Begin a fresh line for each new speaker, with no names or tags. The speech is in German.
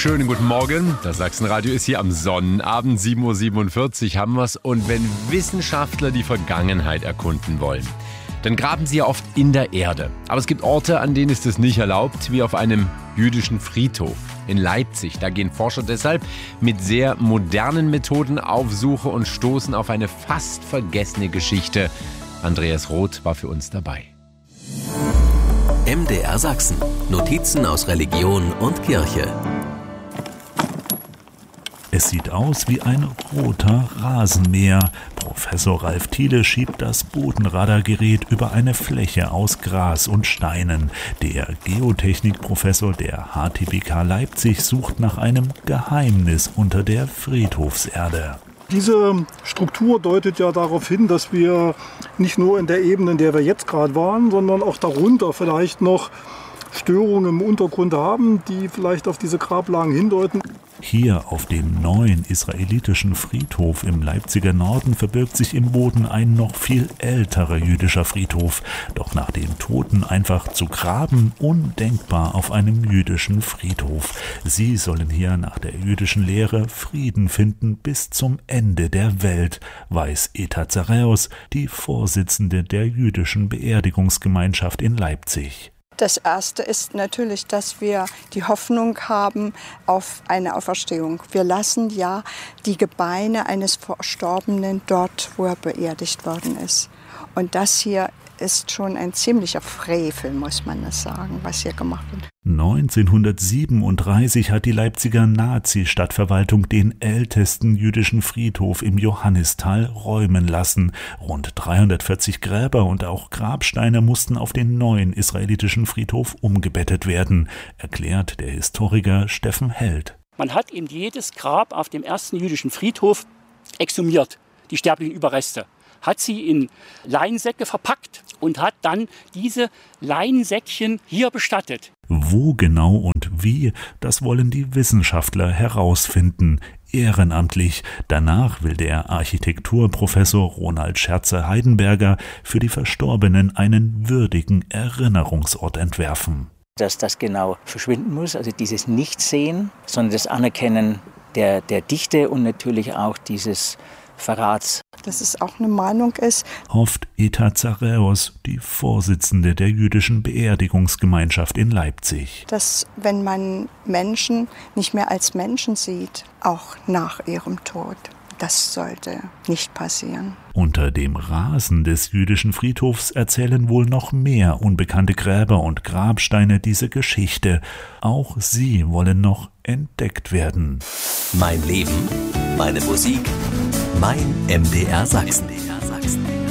Schönen guten Morgen. Das Sachsenradio ist hier am Sonnenabend, 7.47 Uhr haben wir's. Und wenn Wissenschaftler die Vergangenheit erkunden wollen, dann graben sie ja oft in der Erde. Aber es gibt Orte, an denen ist es nicht erlaubt, wie auf einem jüdischen Friedhof in Leipzig. Da gehen Forscher deshalb mit sehr modernen Methoden auf Suche und stoßen auf eine fast vergessene Geschichte. Andreas Roth war für uns dabei.
MDR Sachsen. Notizen aus Religion und Kirche.
Es sieht aus wie ein roter Rasenmäher. Professor Ralf Thiele schiebt das Bodenradargerät über eine Fläche aus Gras und Steinen. Der Geotechnikprofessor der HTBK Leipzig sucht nach einem Geheimnis unter der Friedhofserde.
Diese Struktur deutet ja darauf hin, dass wir nicht nur in der Ebene, in der wir jetzt gerade waren, sondern auch darunter vielleicht noch Störungen im Untergrund haben, die vielleicht auf diese Grablagen hindeuten.
Hier auf dem neuen israelitischen Friedhof im Leipziger Norden verbirgt sich im Boden ein noch viel älterer jüdischer Friedhof. Doch nach den Toten einfach zu graben, undenkbar auf einem jüdischen Friedhof. Sie sollen hier nach der jüdischen Lehre Frieden finden bis zum Ende der Welt, weiß Eta Zareus, die Vorsitzende der jüdischen Beerdigungsgemeinschaft in Leipzig.
Das Erste ist natürlich, dass wir die Hoffnung haben auf eine Auferstehung. Wir lassen ja die Gebeine eines Verstorbenen dort, wo er beerdigt worden ist. Und das hier ist schon ein ziemlicher Frevel, muss man das sagen, was hier gemacht wird.
1937 hat die Leipziger Nazi-Stadtverwaltung den ältesten jüdischen Friedhof im Johannistal räumen lassen. Rund 340 Gräber und auch Grabsteine mussten auf den neuen israelitischen Friedhof umgebettet werden, erklärt der Historiker Steffen Held.
Man hat eben jedes Grab auf dem ersten jüdischen Friedhof exhumiert, die sterblichen Überreste, hat sie in Leinsäcke verpackt und hat dann diese Leinsäckchen hier bestattet.
Wo genau und wie, das wollen die Wissenschaftler herausfinden, ehrenamtlich. Danach will der Architekturprofessor Ronald Scherze-Heidenberger für die Verstorbenen einen würdigen Erinnerungsort entwerfen.
Dass das genau verschwinden muss, also dieses Nichtsehen, sondern das Anerkennen der Dichte und natürlich auch dieses Verrats.
Dass es auch eine Meinung ist.
Hofft Eta Zareus, die Vorsitzende der jüdischen Beerdigungsgemeinschaft in Leipzig.
Dass, wenn man Menschen nicht mehr als Menschen sieht, auch nach ihrem Tod, das sollte nicht passieren.
Unter dem Rasen des jüdischen Friedhofs erzählen wohl noch mehr unbekannte Gräber und Grabsteine diese Geschichte. Auch sie wollen noch entdeckt werden.
Mein Leben, meine Musik, mein MDR Sachsen.